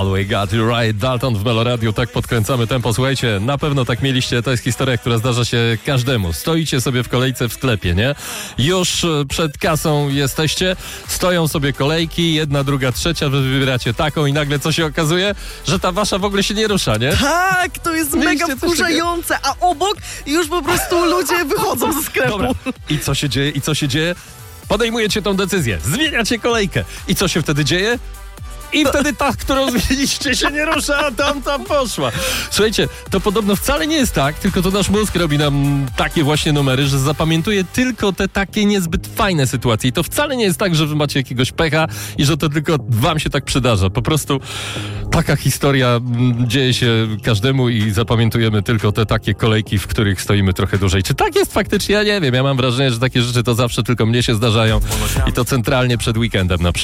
All We Got You Right, Dalton w Meloradiu, tak podkręcamy tempo. Słuchajcie, na pewno tak mieliście, to jest historia, która zdarza się każdemu. Stoicie sobie w kolejce w sklepie, nie? Już przed kasą jesteście, stoją sobie kolejki, jedna, druga, trzecia, wy wybieracie taką i nagle co się okazuje? Że ta wasza w ogóle się nie rusza, nie? Tak, to jest Mieliście mega coś wkurzające, a obok już po prostu ludzie wychodzą ze sklepu. Dobra, i co się dzieje? Podejmujecie tą decyzję, zmieniacie kolejkę. I co się wtedy dzieje? I wtedy ta, którą zmieniliście, się nie rusza, a tamta poszła. Słuchajcie, to podobno wcale nie jest tak, tylko to nasz mózg robi nam takie właśnie numery, że zapamiętuje tylko te takie niezbyt fajne sytuacje. I to wcale nie jest tak, że wy macie jakiegoś pecha i że to tylko wam się tak przydarza. Po prostu taka historia dzieje się każdemu i zapamiętujemy tylko te takie kolejki, w których stoimy trochę dłużej. Czy tak jest faktycznie? Ja nie wiem. Ja mam wrażenie, że takie rzeczy to zawsze tylko mnie się zdarzają i to centralnie przed weekendem na przykład.